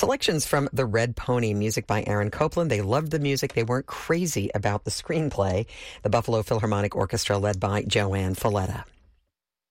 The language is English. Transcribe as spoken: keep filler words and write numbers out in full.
Selections from The Red Pony, music by Aaron Copland. They loved the music. They weren't crazy about the screenplay. The Buffalo Philharmonic Orchestra, led by Joanne Falletta.